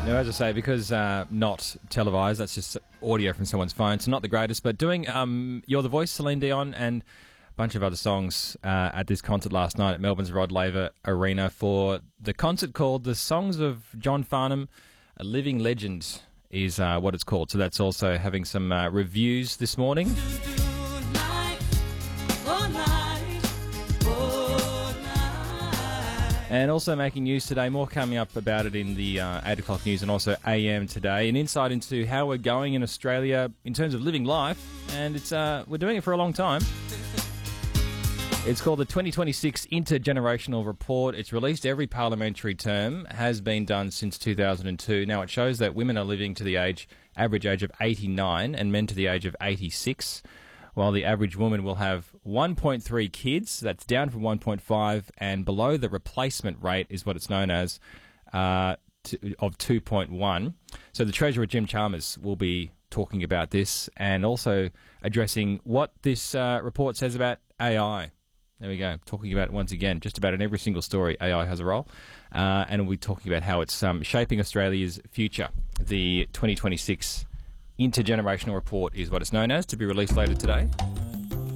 Now, as I say, because not televised, that's just audio from someone's phone, so not the greatest, but doing You're the Voice, Celine Dion, and a bunch of other songs at this concert last night at Melbourne's Rod Laver Arena for the concert called The Songs of John Farnham, A Living Legend is what it's called. So that's also having some reviews this morning. And also making news today, more coming up about it in the 8 o'clock news and also AM today. An insight into how we're going in Australia in terms of living life. And it's we're doing it for a long time. It's called the 2026 Intergenerational Report. It's released every parliamentary term, has been done since 2002. Now, it shows that women are living to the average age of 89 and men to the age of 86. While the average woman will have 1.3 kids, that's down from 1.5, and below the replacement rate is what it's known as, of 2.1. So the Treasurer, Jim Chalmers, will be talking about this and also addressing what this report says about AI. There we go, talking about it once again, just about in every single story, AI has a role. And we'll be talking about how it's shaping Australia's future. The 2026 Intergenerational Report is what it's known as, to be released later today.